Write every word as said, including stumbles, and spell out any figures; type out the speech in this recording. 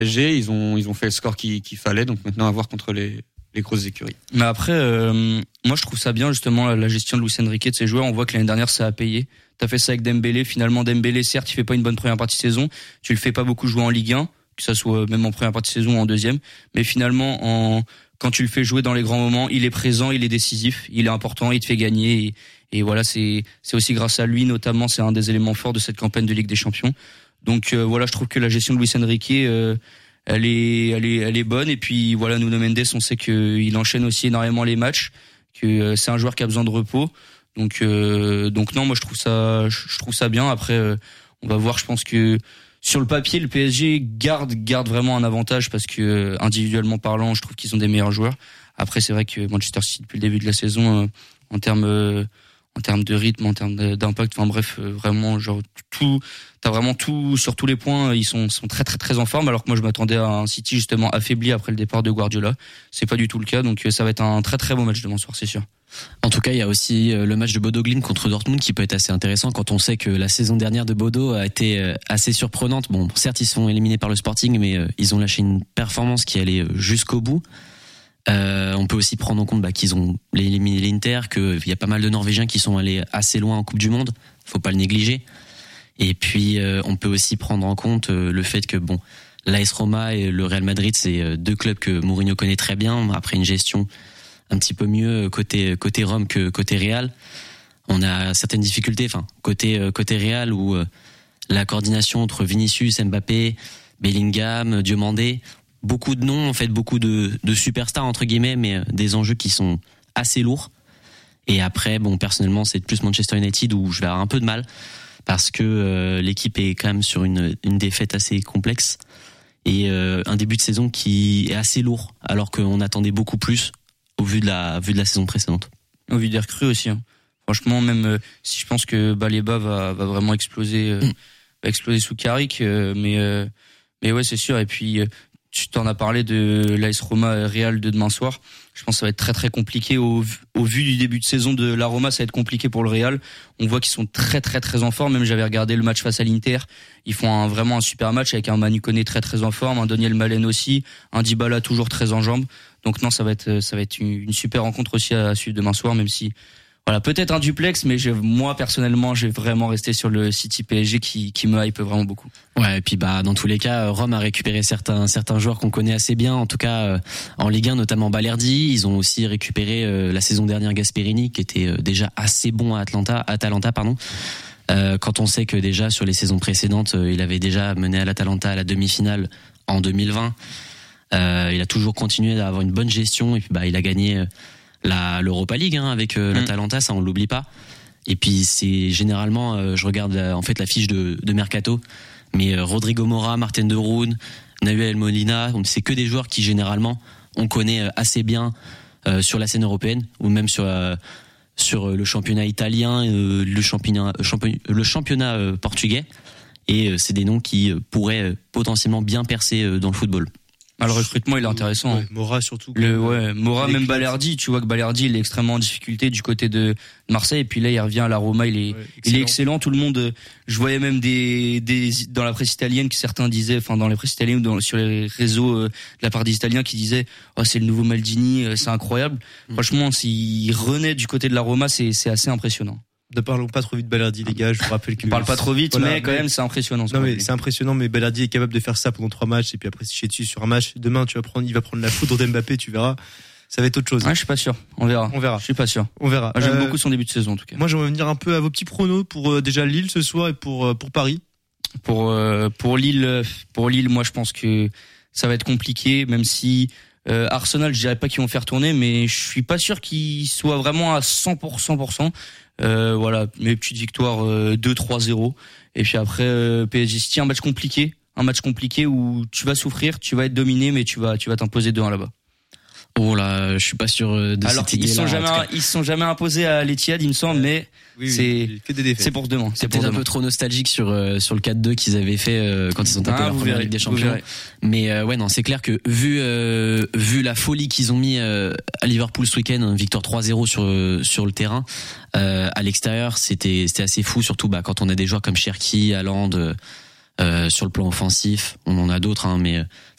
P S G, ils ont ils ont fait le score qu'il, qu'il fallait, donc maintenant à voir contre les les grosses écuries. Mais après, euh, moi je trouve ça bien justement la, la gestion de Luis Enrique de ses joueurs. On voit que l'année dernière ça a payé. T'as fait ça avec Dembélé. Finalement, Dembélé, certes, il fait pas une bonne première partie de saison. Tu le fais pas beaucoup jouer en Ligue un, que ça soit même en première partie de saison ou en deuxième. Mais finalement, en quand tu le fais jouer dans les grands moments, il est présent, il est décisif, il est important, il te fait gagner. Et, et voilà, c'est c'est aussi grâce à lui, notamment, c'est un des éléments forts de cette campagne de Ligue des Champions. Donc euh, voilà, je trouve que la gestion de Luis Enrique, euh, elle est, elle est, elle est bonne. Et puis voilà, Nuno Mendes, on sait qu'il enchaîne aussi énormément les matchs, que euh, c'est un joueur qui a besoin de repos. Donc, euh, donc non, moi je trouve ça, je trouve ça bien. Après, euh, on va voir. Je pense que sur le papier, le P S G garde, garde vraiment un avantage parce que euh, individuellement parlant, je trouve qu'ils ont des meilleurs joueurs. Après, c'est vrai que Manchester City depuis le début de la saison, euh, en termes, euh, en termes de rythme, en termes d'impact, enfin bref, euh, vraiment genre tout. T'as vraiment tout sur tous les points. Ils sont, sont très très très en forme. Alors que moi je m'attendais à un City justement affaibli après le départ de Guardiola. C'est pas du tout le cas. Donc ça va être un très très beau match demain soir, c'est sûr. En tout cas, il y a aussi le match de Bodo Glimt contre Dortmund qui peut être assez intéressant quand on sait que la saison dernière de Bodo a été assez surprenante. Bon, certes ils sont éliminés par le Sporting, mais ils ont lâché une performance qui allait jusqu'au bout. Euh, on peut aussi prendre en compte bah, qu'ils ont éliminé l'Inter, qu'il y a pas mal de Norvégiens qui sont allés assez loin en Coupe du Monde. Faut pas le négliger. Et puis euh, on peut aussi prendre en compte euh, le fait que bon, l'A S Roma et le Real Madrid, c'est euh, deux clubs que Mourinho connaît très bien. Après une gestion un petit peu mieux côté côté Rome que côté Real, on a certaines difficultés. Enfin côté euh, côté Real où euh, la coordination entre Vinicius, Mbappé, Bellingham, Diomandé, beaucoup de noms en fait, beaucoup de de superstars entre guillemets, mais euh, des enjeux qui sont assez lourds. Et après bon, personnellement, c'est plus Manchester United où je vais avoir un peu de mal. Parce que euh, l'équipe est quand même sur une, une défaite assez complexe et euh, un début de saison qui est assez lourd, alors qu'on attendait beaucoup plus au vu de la, vu de la saison précédente. Au vu des recrues aussi. Hein. Franchement, même euh, si je pense que Baleba va, va vraiment exploser, euh, mm. va exploser sous Carrick, euh, mais euh, mais ouais, c'est sûr. Et puis euh, tu t'en as parlé de l'A S Roma Real de demain soir. Je pense que ça va être très très compliqué au, au vu du début de saison de la Roma, ça va être compliqué pour le Real. On voit qu'ils sont très très très en forme. Même j'avais regardé le match face à l'Inter. Ils font un, vraiment un super match avec un Manu Koné très très en forme, un Daniel Malen aussi, un Dybala toujours très en jambes. Donc non, ça va être ça va être une, une super rencontre aussi à suivre demain soir, même si voilà, peut-être un duplex, mais je, moi personnellement, j'ai vraiment resté sur le City P S G qui, qui me hype vraiment beaucoup. Ouais, et puis bah dans tous les cas, Rome a récupéré certains certains joueurs qu'on connaît assez bien, en tout cas euh, en Ligue un, notamment Balerdi. Ils ont aussi récupéré euh, la saison dernière Gasperini, qui était euh, déjà assez bon à Atlanta, à Atalanta, pardon. Euh, quand on sait que déjà sur les saisons précédentes, euh, il avait déjà mené à l'Atalanta à la demi-finale en deux mille vingt. Euh, il a toujours continué à avoir une bonne gestion et puis bah il a gagné. Euh, La l'Europa League hein, avec euh, mmh. l'Atalanta, ça on l'oublie pas. Et puis c'est généralement, euh, je regarde euh, en fait la fiche de, de mercato, mais euh, Rodrigo Mora, Martin de Roon, Nahuel Molina, donc c'est que des joueurs qui généralement on connaît assez bien euh, sur la scène européenne ou même sur euh, sur le championnat italien, euh, le championnat champion, le championnat euh, portugais. Et euh, c'est des noms qui euh, pourraient euh, potentiellement bien percer euh, dans le football. Ah, le recrutement il est intéressant. Ouais, Mora surtout. Le ouais, Mora même Balerdi, tu vois que Balerdi il est extrêmement en difficulté du côté de Marseille et puis là il revient à la Roma, il est ouais, il est excellent, tout le monde je voyais même des des dans la presse italienne que certains disaient enfin dans les presse italiennes ou dans, sur les réseaux euh, de la part des Italiens qui disaient "Oh, c'est le nouveau Maldini, euh, c'est incroyable." Mmh. Franchement, s'il renaît du côté de la Roma, c'est c'est assez impressionnant. Ne parlons pas trop vite Balerdi, les gars. Je vous rappelle que. On parle pas trop vite, voilà, mais quand mais... même, c'est impressionnant. Non, mais c'est impressionnant, mais Balerdi est capable de faire ça pendant trois matchs et puis après se chier dessus sur un match. Demain, tu vas prendre, il va prendre la foudre d'Mbappé, tu verras. Ça va être autre chose. Ouais, je suis pas sûr. On verra. On verra. Je suis pas sûr. On verra. Moi, j'aime euh... beaucoup son début de saison, en tout cas. Moi, j'aimerais venir un peu à vos petits pronos pour euh, déjà Lille ce soir et pour euh, pour Paris. Pour euh, pour Lille, pour Lille, moi, je pense que ça va être compliqué, même si. Euh, Arsenal, je dirais pas qu'ils vont faire tourner, mais je suis pas sûr qu'ils soient vraiment à cent pour cent. Euh, voilà, mes petites victoires euh, deux trois zéro. Et puis après euh, P S G City, un match compliqué, un match compliqué où tu vas souffrir, tu vas être dominé, mais tu vas tu vas t'imposer deux un là-bas. Oh là, je suis pas sûr de Alors cette idée-là. ils sont jamais ils se sont jamais imposés à l'Etihad, il me semble, mais oui, oui, c'est que des défaites. C'est pour demain. C'est peut-être un peu trop nostalgique sur euh, sur le quatre deux qu'ils avaient fait euh, quand ils ont tapé ah, la première verrez, Ligue des Champions. Mais euh, ouais non, c'est clair que vu euh, vu la folie qu'ils ont mis euh, à Liverpool ce week-end, une victoire trois zéro sur sur le terrain, euh, à l'extérieur, c'était c'était assez fou, surtout bah quand on a des joueurs comme Cherki, Haaland, euh, Euh, sur le plan offensif, on en a d'autres, hein, mais